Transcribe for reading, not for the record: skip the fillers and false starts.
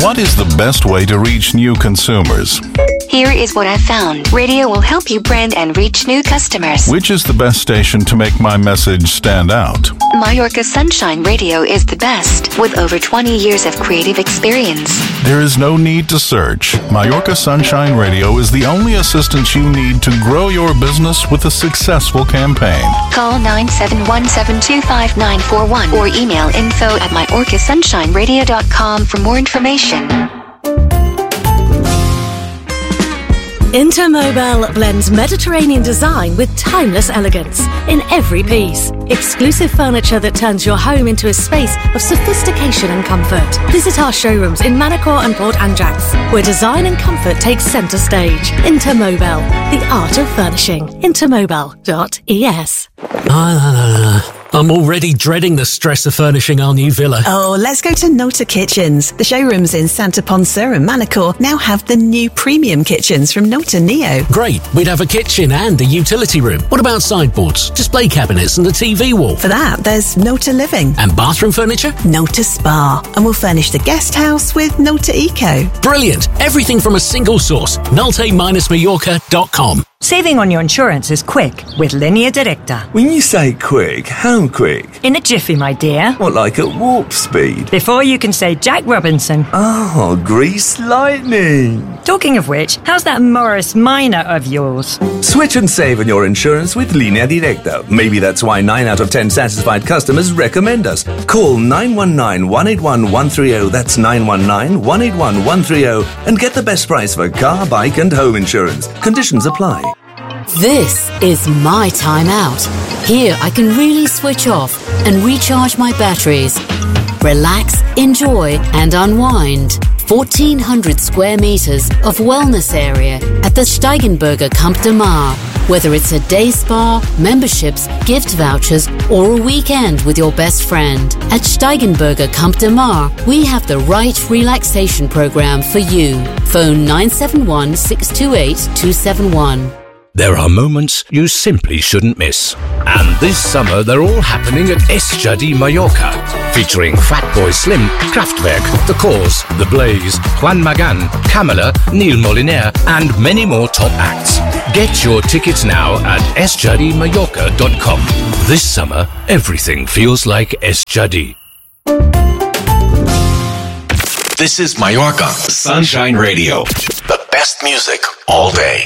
What is the best way to reach new consumers? Here is what I found. Radio will help you brand and reach new customers. Which is the best station to make my message stand out? Mallorca Sunshine Radio is the best, with over 20 years of creative experience. There is no need to search. Mallorca Sunshine Radio is the only assistance you need to grow your business with a successful campaign. Call 971-725-941 or email info@mallorcasunshineradio.com for more information. Intermobile blends Mediterranean design with timeless elegance in every piece. Exclusive furniture that turns your home into a space of sophistication and comfort. Visit our showrooms in Manacor and Port Anjax, where design and comfort take centre stage. Intermobile, the art of furnishing. Intermobile.es. I'm already dreading the stress of furnishing our new villa. Oh, let's go to Nota Kitchens. The showrooms in Santa Ponsa and Manacor now have the new premium kitchens from Nota Neo. Great, we'd have a kitchen and a utility room. What about sideboards, display cabinets and a TV wall? For that, there's Nota Living. And bathroom furniture? Nota Spa. And we'll furnish the guest house with Nota Eco. Brilliant! Everything from a single source. Nolte-Mallorca.com. Saving on your insurance is quick with Linea Directa. When you say quick, how quick? In a jiffy, my dear. What, like at warp speed? Before you can say Jack Robinson. Oh, grease lightning. Talking of which, how's that Morris Minor of yours? Switch and save on your insurance with Linea Directa. Maybe that's why 9 out of 10 satisfied customers recommend us. Call 919-181-130, that's 919-181-130, and get the best price for car, bike and home insurance. Conditions apply. This is my time out. Here I can really switch off and recharge my batteries. Relax, enjoy and unwind. 1,400 square meters of wellness area at the Steigenberger Camp de Mar. Whether it's a day spa, memberships, gift vouchers, or a weekend with your best friend. At Steigenberger Camp de Mar, we have the right relaxation program for you. Phone 971-628-271. There are moments you simply shouldn't miss. And this summer they're all happening at Estjardí Mallorca, featuring Fatboy Slim, Kraftwerk, The Cause, The Blaze, Juan Magán, Camila, Neil Moliner, and many more top acts. Get your tickets now at estjardimallorca.com. This summer, everything feels like Estjardí. This is Mallorca Sunshine Radio. The best music all day.